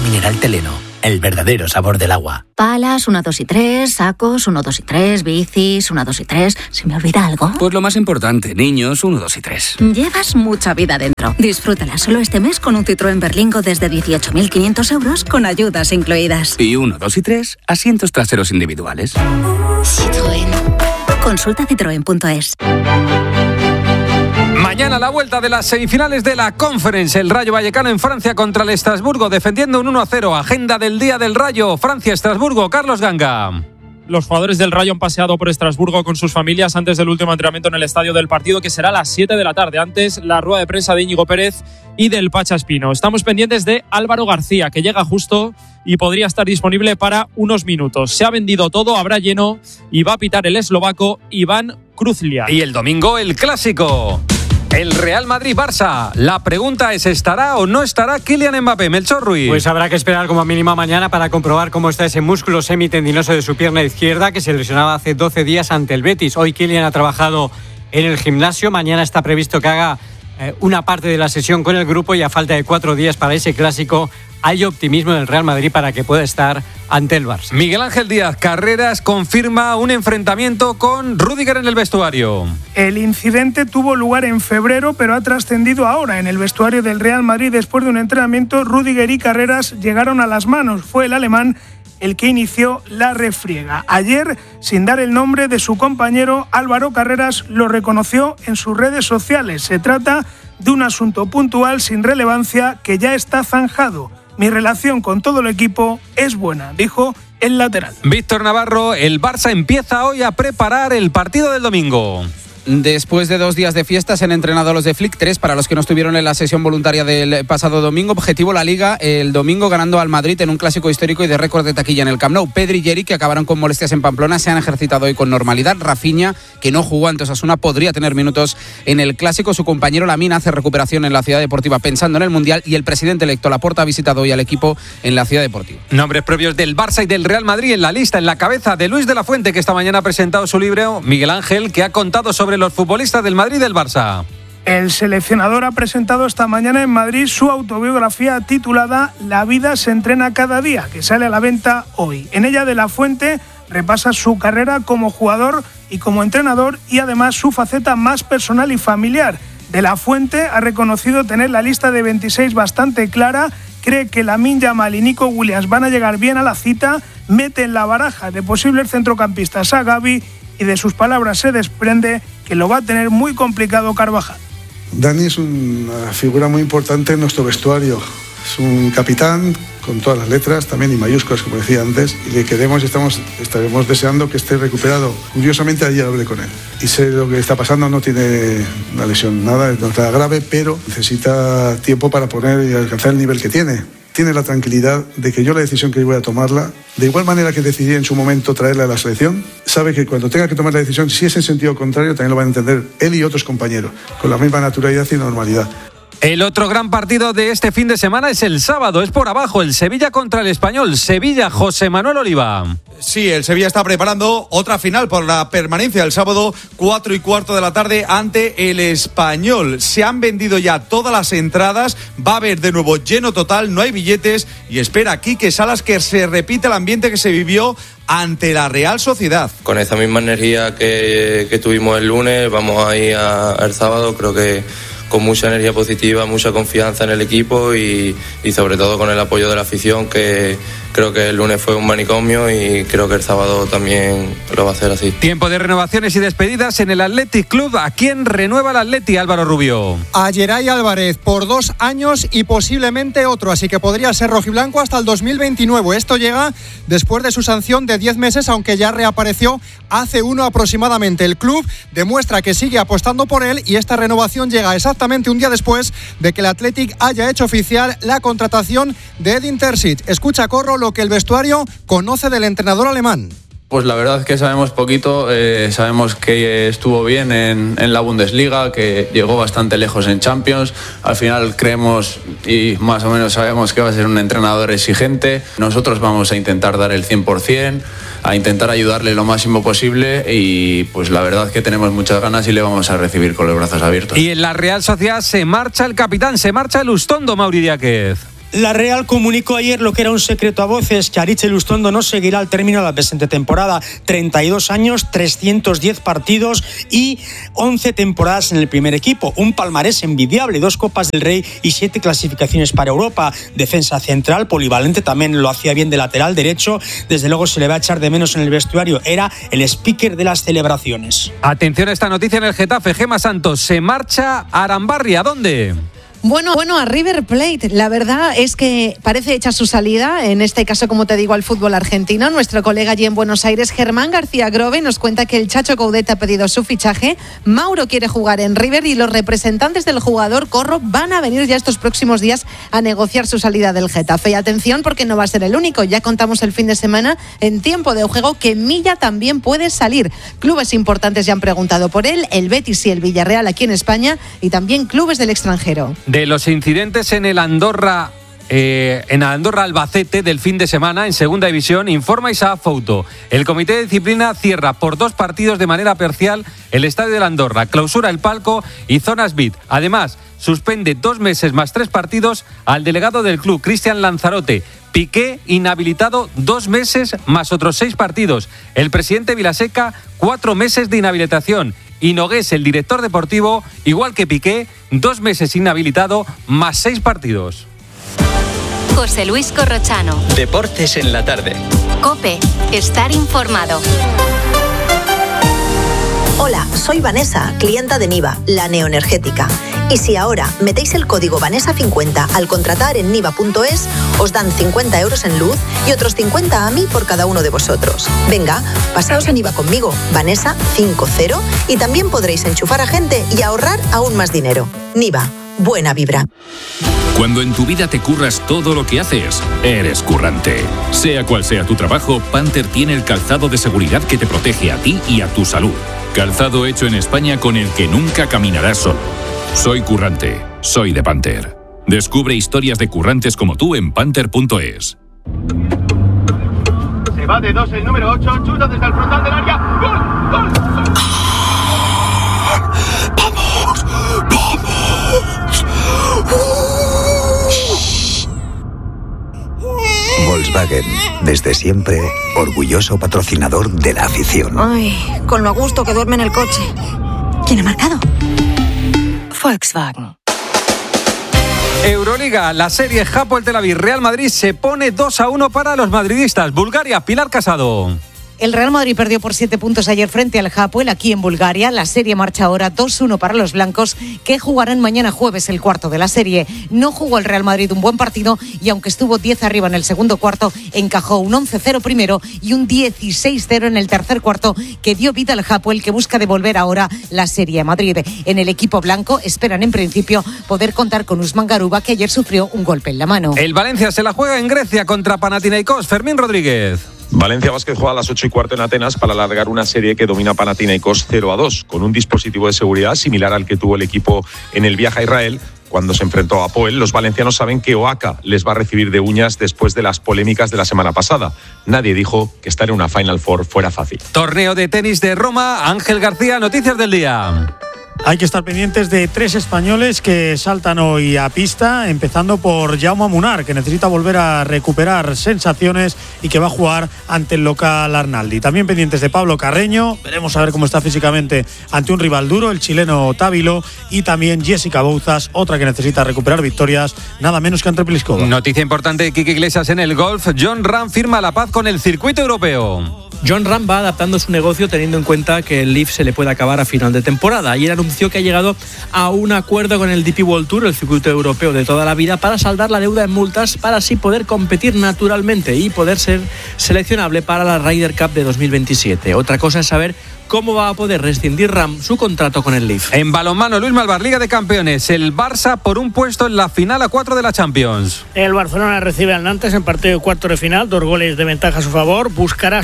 mineral Teleno, el verdadero sabor del agua. Palas, 1, 2 y 3, sacos, 1, 2 y 3, bicis, 1, 2 y 3. ¿Se me olvida algo? Pues lo más importante, niños, 1, 2 y 3. Llevas mucha vida dentro. Disfrútala solo este mes con un Citroën Berlingo desde 18.500 euros con ayudas incluidas. Y 1, 2 y 3, asientos traseros individuales. Citroën. Consulta citroen.es. Mañana la vuelta de las semifinales de la Conference. El Rayo Vallecano en Francia contra el Estrasburgo, defendiendo un 1-0. Agenda del día del Rayo. Francia-Estrasburgo. Carlos Ganga. Los jugadores del Rayo han paseado por Estrasburgo con sus familias antes del último entrenamiento en el estadio del partido, que será a las 7 de la tarde. Antes, la rueda de prensa de Íñigo Pérez y del Pacha Espino. Estamos pendientes de Álvaro García, que llega justo y podría estar disponible para unos minutos. Se ha vendido todo, habrá lleno y va a pitar el eslovaco Iván Kruzliak. Y el domingo, el clásico. El Real Madrid-Barça. La pregunta es, ¿estará o no estará Kylian Mbappé? Melchor Ruiz. Pues habrá que esperar como mínimo mañana para comprobar cómo está ese músculo semitendinoso de su pierna izquierda, que se lesionaba hace 12 días ante el Betis. Hoy Kylian ha trabajado en el gimnasio. Mañana está previsto que haga una parte de la sesión con el grupo, y a falta de 4 días para ese clásico hay optimismo en el Real Madrid para que pueda estar ante el Barça. Miguel Ángel Díaz Carreras confirma un enfrentamiento con Rüdiger en el vestuario. El incidente tuvo lugar en febrero, pero ha trascendido ahora. En el vestuario del Real Madrid, después de un entrenamiento, Rüdiger y Carreras llegaron a las manos. Fue el alemán el que inició la refriega. Ayer, sin dar el nombre de su compañero, Álvaro Carreras lo reconoció en sus redes sociales. Se trata de un asunto puntual sin relevancia que ya está zanjado. Mi relación con todo el equipo es buena, dijo el lateral. Víctor Navarro, el Barça empieza hoy a preparar el partido del domingo. Después de 2 días de fiesta se han entrenado los de Flick, 3 para los que no estuvieron en la sesión voluntaria del pasado domingo. Objetivo la Liga el domingo, ganando al Madrid en un clásico histórico y de récord de taquilla en el Camp Nou. Pedri y Eric, que acabaron con molestias en Pamplona, se han ejercitado hoy con normalidad. Rafinha, que no jugó ante Osasuna, podría tener minutos en el clásico. Su compañero Lamine hace recuperación en la Ciudad Deportiva pensando en el Mundial, y el presidente electo Laporta ha visitado hoy al equipo en la Ciudad Deportiva. Nombres propios del Barça y del Real Madrid en la lista, en la cabeza de Luis de la Fuente, que esta mañana ha presentado su libro. Miguel Ángel, que ha contado sobre los futbolistas del Madrid y del Barça. El seleccionador ha presentado esta mañana en Madrid su autobiografía titulada La vida se entrena cada día, que sale a la venta hoy. En ella De la Fuente repasa su carrera como jugador y como entrenador, y además su faceta más personal y familiar. De la Fuente ha reconocido tener la lista de 26 bastante clara. Cree que Lamine Yamal y Nico Williams van a llegar bien a la cita. Mete en la baraja de posibles centrocampistas a Gavi, y de sus palabras se desprende que lo va a tener muy complicado Carvajal. Dani es una figura muy importante en nuestro vestuario. Es un capitán con todas las letras, también y mayúsculas, como decía antes, y le queremos y estaremos deseando que esté recuperado. Curiosamente, ayer hablé con él y sé lo que está pasando. No tiene una lesión, nada grave, pero necesita tiempo para poner y alcanzar el nivel que tiene. Tiene la tranquilidad de que yo la decisión que voy a tomarla, de igual manera que decidí en su momento traerla a la selección, sabe que cuando tenga que tomar la decisión, si es en sentido contrario, también lo van a entender él y otros compañeros, con la misma naturalidad y normalidad. El otro gran partido de este fin de semana es el sábado, es por abajo, el Sevilla contra el Español. Sevilla, José Manuel Oliva. Sí, el Sevilla está preparando otra final por la permanencia el sábado 4:15 de la tarde ante el Español. Se han vendido ya todas las entradas, va a haber de nuevo lleno total, no hay billetes, y espera Quique Salas que se repita el ambiente que se vivió ante la Real Sociedad. Con esa misma energía que tuvimos el lunes, vamos a ir al sábado, creo que con mucha energía positiva, mucha confianza en el equipo y sobre todo con el apoyo de la afición, que creo que el lunes fue un manicomio y creo que el sábado también lo va a hacer así. Tiempo de renovaciones y despedidas en el Athletic Club. ¿A quién renueva el Atleti, Álvaro Rubio? A Geray Álvarez por 2 años y posiblemente otro, así que podría ser rojiblanco hasta el 2029. Esto llega después de su sanción de 10 meses, aunque ya reapareció hace 1 aproximadamente. El club demuestra que sigue apostando por él, y esta renovación llega exactamente un día después de que el Athletic haya hecho oficial la contratación de Edin Terzic. Escucha, Corro, lo que el vestuario conoce del entrenador alemán. Pues la verdad es que sabemos poquito, sabemos que estuvo bien en la Bundesliga, que llegó bastante lejos en Champions. Al final creemos y más o menos sabemos que va a ser un entrenador exigente. Nosotros vamos a intentar dar el 100%, a intentar ayudarle lo máximo posible, y pues la verdad es que tenemos muchas ganas y le vamos a recibir con los brazos abiertos. Y en la Real Sociedad se marcha el capitán, se marcha el Ustondo, Mauri Diáquez. La Real comunicó ayer lo que era un secreto a voces, que Aritz Elustondo no seguirá al término de la presente temporada. 32 años, 310 partidos y 11 temporadas en el primer equipo. Un palmarés envidiable, 2 Copas del Rey y 7 clasificaciones para Europa. Defensa central, polivalente, también lo hacía bien de lateral derecho. Desde luego se le va a echar de menos en el vestuario. Era el speaker de las celebraciones. Atención a esta noticia en el Getafe. Gemma Santos se marcha a Arambarri. ¿A dónde? Bueno, a River Plate. La verdad es que parece hecha su salida, en este caso, como te digo, al fútbol argentino. Nuestro colega allí en Buenos Aires, Germán García Grove, nos cuenta que el Chacho Coudet ha pedido su fichaje. Mauro quiere jugar en River y los representantes del jugador Corro van a venir ya estos próximos días a negociar su salida del Getafe. Y atención, porque no va a ser el único. Ya contamos el fin de semana en tiempo de juego que Milla también puede salir. Clubes importantes ya han preguntado por él, el Betis y el Villarreal aquí en España, y también clubes del extranjero. De los incidentes en el Andorra Albacete del fin de semana en segunda división, informa Isaac Fouto. El comité de disciplina cierra por 2 partidos de manera parcial el estadio del Andorra, clausura el palco y zonas VIP. Además, suspende 2 meses más 3 partidos al delegado del club, Cristian Lanzarote. Piqué inhabilitado 2 meses más otros 6 partidos. El presidente Vilaseca 4 meses de inhabilitación. Y Nogués, el director deportivo, igual que Piqué, 2 meses inhabilitado más 6 partidos. José Luis Corrochano. Deportes en la tarde. COPE. Estar informado. Hola, soy Vanessa, clienta de Niva, la neoenergética. Y si ahora metéis el código Vanessa50 al contratar en niva.es, os dan 50 euros en luz y otros 50 a mí por cada uno de vosotros. Venga, pasaos a Niva conmigo, Vanessa50, y también podréis enchufar a gente y ahorrar aún más dinero. Niva, buena vibra. Cuando en tu vida te curras todo lo que haces, eres currante. Sea cual sea tu trabajo, Panther tiene el calzado de seguridad que te protege a ti y a tu salud. Calzado hecho en España con el que nunca caminarás solo. Soy currante, soy de Panther. Descubre historias de currantes como tú en panther.es. Se va de 2 el número 8, chuta desde el frontal del área. ¡Gol! ¡Gol! ¡Vamos! Volkswagen, desde siempre, orgulloso patrocinador de la afición. Ay, con lo a gusto que duerme en el coche. ¿Quién ha marcado? Volkswagen. Euroliga, la serie Hapoel Tel Aviv Real Madrid se pone 2-1 para los madridistas. Bulgaria, Pilar Casado. El Real Madrid perdió por 7 puntos ayer frente al Hapoel aquí en Bulgaria. La serie marcha ahora 2-1 para los blancos, que jugarán mañana jueves el cuarto de la serie. No jugó el Real Madrid un buen partido y aunque estuvo 10 arriba en el segundo cuarto, encajó un 11-0 primero y un 16-0 en el tercer cuarto, que dio vida al Hapoel, que busca devolver ahora la serie a Madrid. En el equipo blanco esperan en principio poder contar con Usman Garuba, que ayer sufrió un golpe en la mano. El Valencia se la juega en Grecia contra Panathinaikos. Fermín Rodríguez. Valencia Basket juega a las 8:15 en Atenas para alargar una serie que domina Panathinaikos 0-2, con un dispositivo de seguridad similar al que tuvo el equipo en el viaje a Israel. Cuando se enfrentó a Apoel, los valencianos saben que Oaxaca les va a recibir de uñas después de las polémicas de la semana pasada. Nadie dijo que estar en una Final Four fuera fácil. Torneo de tenis de Roma, Ángel García, noticias del día. Hay que estar pendientes de 3 españoles que saltan hoy a pista, empezando por Jaume Munar, que necesita volver a recuperar sensaciones y que va a jugar ante el local Arnaldi. También pendientes de Pablo Carreño, veremos a ver cómo está físicamente ante un rival duro, el chileno Távilo, y también Jessica Bouzas, otra que necesita recuperar victorias, nada menos que ante Pliskova. Noticia importante de Quique Iglesias en el golf, Jon Rahm firma la paz con el circuito europeo. Jon Rahm va adaptando su negocio teniendo en cuenta que el Leaf se le puede acabar a final de temporada. Ayer anunció que ha llegado a un acuerdo con el DP World Tour, el circuito europeo de toda la vida, para saldar la deuda en multas, para así poder competir naturalmente y poder ser seleccionable para la Ryder Cup de 2027. Otra cosa es saber cómo va a poder rescindir Rahm su contrato con el Leaf. En balonmano, Luis Malvar, Liga de Campeones, el Barça por un puesto en la final a 4 de la Champions. El Barcelona recibe al Nantes en partido de cuarto de final, 2 goles de ventaja a su favor, buscará su octava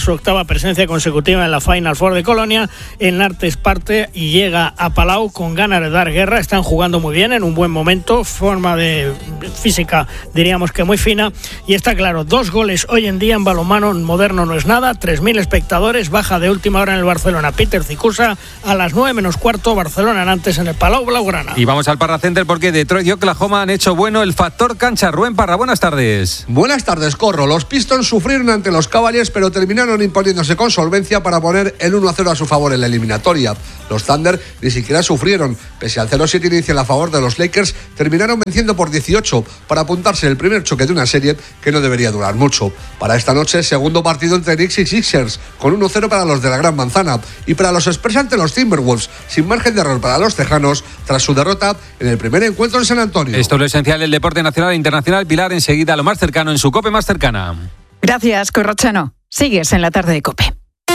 presencia consecutiva en la Final Four de Colonia. El Nantes parte y llega a Palau con ganas de dar guerra. Están jugando muy bien, en un buen momento, forma de física diríamos que muy fina, y está claro, 2 goles hoy en día en balonmano moderno no es nada. 3.000 espectadores, baja de última hora en el Barcelona Peter Cicusa, a las 9 menos cuarto, Barcelona Nantes en el Palau Blaugrana. Y vamos al Parra Center porque Detroit y Oklahoma han hecho bueno el factor cancha. Rubén Parra, buenas tardes. Buenas tardes, Corro. Los Pistons sufrieron ante los Cavaliers, pero terminaron imponiéndose con solvencia para poner el 1-0 a su favor en la eliminatoria. Los Thunder ni siquiera sufrieron. Pese al 0-7 inicial a favor de los Lakers, terminaron venciendo por 18 para apuntarse el primer choque de una serie que no debería durar mucho. Para esta noche, segundo partido entre Knicks y Sixers, con 1-0 para los de la Gran Manzana, y para los Spurs ante los Timberwolves, sin margen de error para los tejanos, tras su derrota en el primer encuentro en San Antonio. Esto es lo esencial del deporte nacional e internacional. Pilar, enseguida lo más cercano en su COPE más cercana. Gracias, Corrochano. Sigues en la tarde de COPE.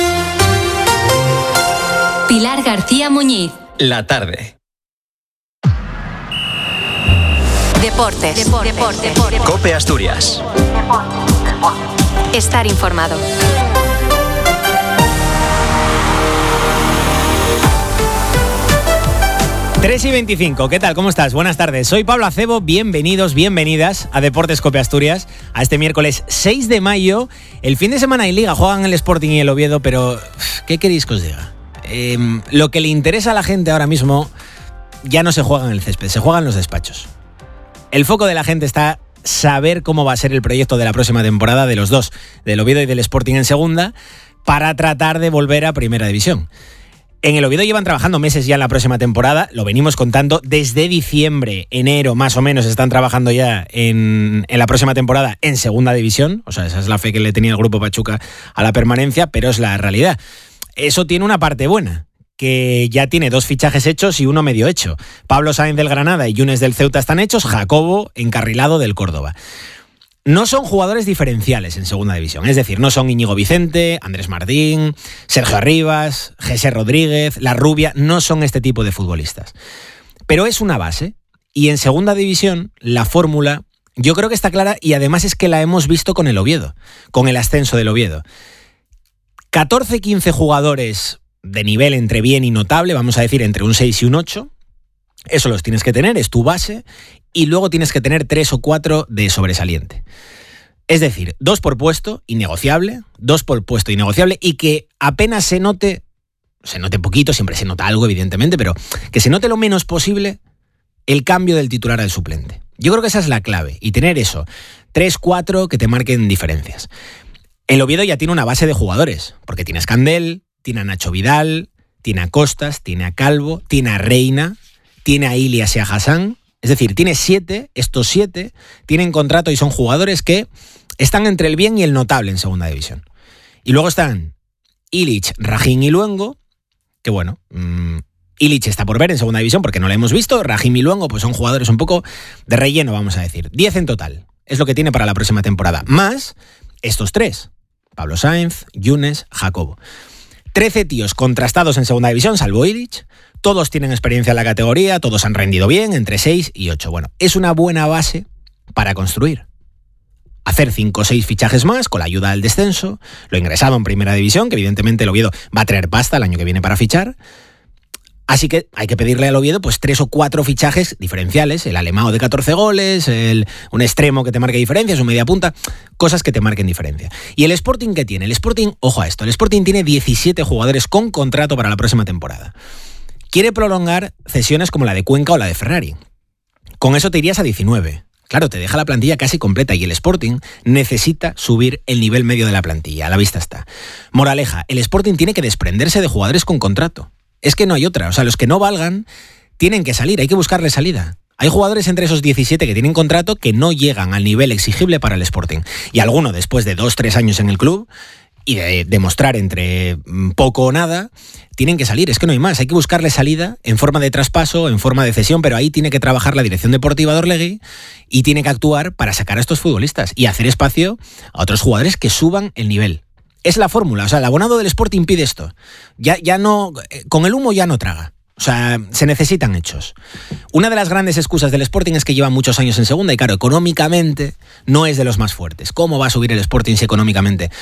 Pilar García Muñiz. La tarde. Deportes. COPE Asturias. Estar informado. Tres y 25, ¿qué tal? ¿Cómo estás? Buenas tardes, soy Pablo Acebo, bienvenidos, bienvenidas a Deportes COPE Asturias, a este miércoles 6 de mayo, el fin de semana en Liga, juegan el Sporting y el Oviedo, pero ¿qué queréis que os diga? Lo que le interesa a la gente ahora mismo ya no se juega en el césped, se juega en los despachos. El foco de la gente está saber cómo va a ser el proyecto de la próxima temporada de los dos, del Oviedo y del Sporting en segunda, para tratar de volver a Primera División. En el Oviedo llevan trabajando meses ya en la próxima temporada, lo venimos contando desde diciembre, enero más o menos, están trabajando ya en la próxima temporada en segunda división, o sea, esa es la fe que le tenía el Grupo Pachuca a la permanencia, pero es la realidad. Eso tiene una parte buena, que ya tiene 2 fichajes hechos y uno medio hecho. Pablo Sáenz del Granada y Yunes del Ceuta están hechos, Jacobo encarrilado del Córdoba. No son jugadores diferenciales en segunda división, es decir, no son Íñigo Vicente, Andrés Martín, Sergio Arribas, José Rodríguez, La Rubia, no son este tipo de futbolistas. Pero es una base, y en segunda división la fórmula yo creo que está clara, y además es que la hemos visto con el Oviedo, con el ascenso del Oviedo. 14-15 jugadores de nivel entre bien y notable, vamos a decir entre un 6 y un 8, eso los tienes que tener, es tu base, y luego tienes que tener 3 o 4 de sobresaliente. Es decir, 2 por puesto, innegociable, 2 por puesto, innegociable, y que apenas se note poquito, siempre se nota algo evidentemente, pero que se note lo menos posible el cambio del titular al suplente. Yo creo que esa es la clave, y tener eso, 3, 4 que te marquen diferencias. El Oviedo ya tiene una base de jugadores, porque tiene a Escandel, tiene a Nacho Vidal, tiene a Costas, tiene a Calvo, tiene a Reina, tiene a Ilias y a Hassan. Es decir, tiene 7, estos 7 tienen contrato y son jugadores que están entre el bien y el notable en segunda división. Y luego están Illich, Rahim y Luengo, que bueno, Illich está por ver en segunda división porque no lo hemos visto. Rahim y Luengo pues son jugadores un poco de relleno, vamos a decir. 10 en total, es lo que tiene para la próxima temporada. Más estos 3, Pablo Sáenz, Yunes, Jacobo. 13 tíos contrastados en segunda división, salvo Illich. Todos tienen experiencia en la categoría, todos han rendido bien, entre 6 y 8. Bueno, es una buena base para construir. Hacer 5 o 6 fichajes más con la ayuda del descenso, lo ingresado en Primera División, que evidentemente el Oviedo va a traer pasta el año que viene para fichar. Así que hay que pedirle al Oviedo pues 3 o 4 fichajes diferenciales, el Alemão de 14 goles, un extremo que te marque diferencias, un media punta, cosas que te marquen diferencia. ¿Y el Sporting qué tiene? El Sporting, ojo a esto, el Sporting tiene 17 jugadores con contrato para la próxima temporada. Quiere prolongar cesiones como la de Cuenca o la de Ferrari. Con eso te irías a 19. Claro, te deja la plantilla casi completa y el Sporting necesita subir el nivel medio de la plantilla, a la vista está. Moraleja, el Sporting tiene que desprenderse de jugadores con contrato. Es que no hay otra, o sea, los que no valgan tienen que salir, hay que buscarle salida. Hay jugadores entre esos 17 que tienen contrato que no llegan al nivel exigible para el Sporting. Y alguno, después de 2-3 años en el club y de demostrar entre poco o nada, tienen que salir, es que no hay más. Hay que buscarle salida en forma de traspaso, en forma de cesión, pero ahí tiene que trabajar la dirección deportiva de Orlegui y tiene que actuar para sacar a estos futbolistas y hacer espacio a otros jugadores que suban el nivel. Es la fórmula, o sea, el abonado del Sporting pide esto. Ya no, con el humo ya no traga. O sea, se necesitan hechos. Una de las grandes excusas del Sporting es que lleva muchos años en segunda y claro, económicamente no es de los más fuertes. ¿Cómo va a subir el Sporting si económicamente?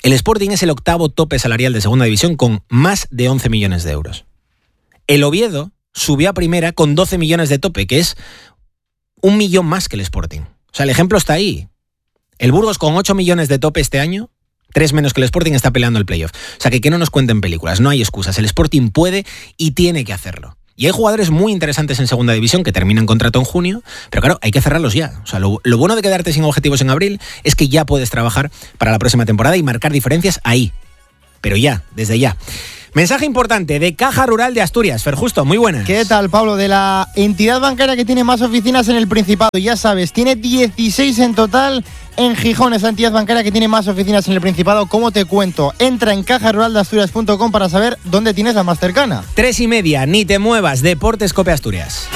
El Sporting es el octavo tope salarial de segunda división con más de 11 millones de euros. El Oviedo subió a primera con 12 millones de tope, que es 1 millón más que el Sporting. O sea, el ejemplo está ahí. El Burgos con 8 millones de tope este año, 3 menos que el Sporting, está peleando el playoff. O sea, que no nos cuenten películas, no hay excusas. El Sporting puede y tiene que hacerlo. Y hay jugadores muy interesantes en segunda división que terminan contrato en junio, pero claro, hay que cerrarlos ya. O sea, lo bueno de quedarte sin objetivos en abril es que ya puedes trabajar para la próxima temporada y marcar diferencias ahí. Pero ya, desde ya. Mensaje importante de Caja Rural de Asturias. Fer Justo, muy buenas. ¿Qué tal, Pablo? De la entidad bancaria que tiene más oficinas en el Principado. Ya sabes, tiene 16 en total en Gijón. Esa entidad bancaria que tiene más oficinas en el Principado. ¿Cómo te cuento? Entra en cajaruraldeasturias.com para saber dónde tienes la más cercana. 3:30, ni te muevas. Deportes Cope Asturias.